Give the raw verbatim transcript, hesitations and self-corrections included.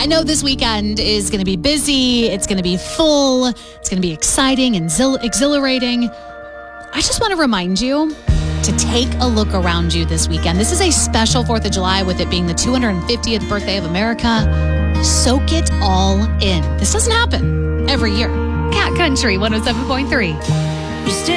know this weekend is going to be busy. It's going to be full. It's going to be exciting and zil- exhilarating. I just want to remind you to take a look around you this weekend. This is a special fourth of July with it being the two hundred fiftieth birthday of America. Soak it all in. This doesn't happen every year. Cat Country one oh seven point three.